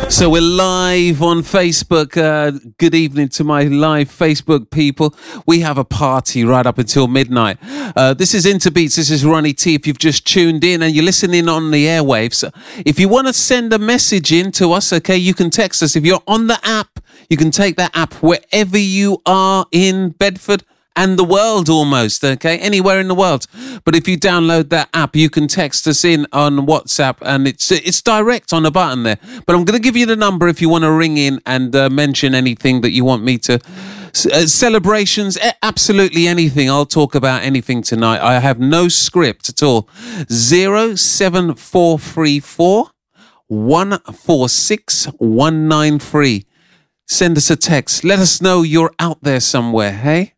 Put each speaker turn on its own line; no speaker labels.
So we're live on Facebook. Good evening to my live Facebook people. We have a party right up until midnight. This is Interbeats. This is Ronnie T. If you've just tuned in and you're listening on the airwaves, if you want to send a message in to us, okay, you can text us. If you're on the app, you can take that app wherever you are in Bedford and the world almost, okay? Anywhere in the world. But if you download that app, you can text us in on WhatsApp and it's direct on the button there. But I'm going to give you the number if you want to ring in and mention anything that you want me to... celebrations, absolutely anything. I'll talk about anything tonight. I have no script at all. 07434 146 193. Send us a text. Let us know you're out there somewhere, hey?